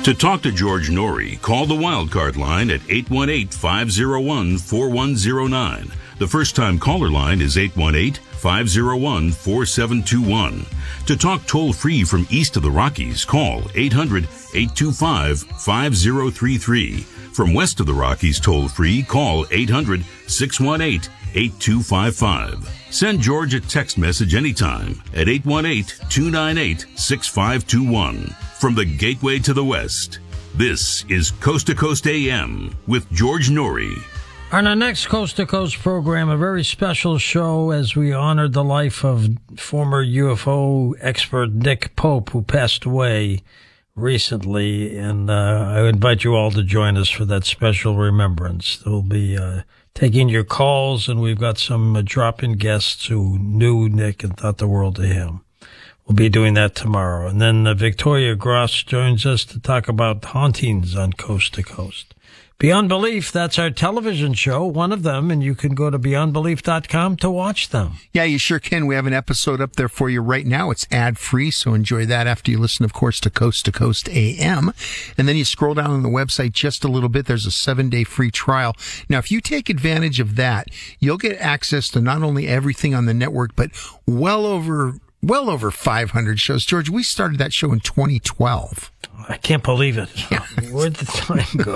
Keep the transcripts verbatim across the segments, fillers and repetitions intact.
To talk to George Norrie, call the Wildcard line at eight one eight, five oh one, four one oh nine. The first-time caller line is eight one eight, five oh one, four seven two one. To talk toll-free from east of the Rockies, call eight hundred, eight two five, five oh three three. From west of the Rockies toll-free, call eight hundred, six one eight, eight two five five. Send George a text message anytime at eight one eight, two nine eight, six five two one. From the Gateway to the West, this is Coast to Coast A M with George Norrie. On our next Coast to Coast program, a very special show as we honored the life of former U F O expert Nick Pope, who passed away recently. And uh, I invite you all to join us for that special remembrance. We'll be uh, taking your calls, and we've got some uh, drop-in guests who knew Nick and thought the world of him. We'll be doing that tomorrow. And then uh, Victoria Gross joins us to talk about hauntings on Coast to Coast. Beyond Belief, that's our television show, one of them, and you can go to beyond belief dot com to watch them. Yeah, you sure can. We have an episode up there for you right now. It's ad-free, so enjoy that after you listen, of course, to Coast to Coast A M. And then you scroll down on the website just a little bit. There's a seven-day free trial. Now, if you take advantage of that, you'll get access to not only everything on the network, but well over... Well over five hundred shows. George, we started that show in twenty twelve. I can't believe it. Yeah. Where'd the time go?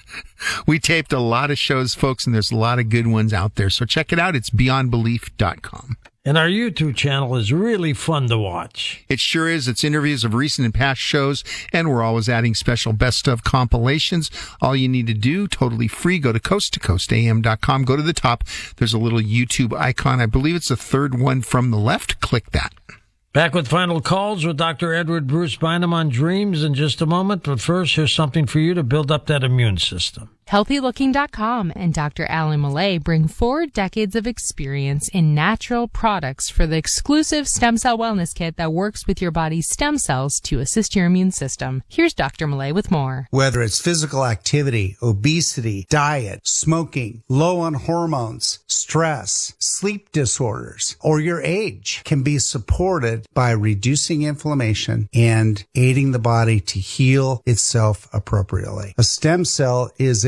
We taped a lot of shows, folks, and there's a lot of good ones out there. So check it out. It's beyond belief dot com. And our YouTube channel is really fun to watch. It sure is. It's interviews of recent and past shows, and we're always adding special best of compilations. All you need to do, totally free, go to coast to coast A M dot com. Go to the top. There's a little YouTube icon. I believe it's the third one from the left. Click that. Back with final calls with Doctor Edward Bruce Bynum on dreams in just a moment. But first, here's something for you to build up that immune system. healthy looking dot com and Doctor Alan Millay bring four decades of experience in natural products for the exclusive Stem Cell Wellness Kit that works with your body's stem cells to assist your immune system. Here's Doctor Millay with more. Whether it's physical activity, obesity, diet, smoking, low on hormones, stress, sleep disorders, or your age can be supported by reducing inflammation and aiding the body to heal itself appropriately. A stem cell is a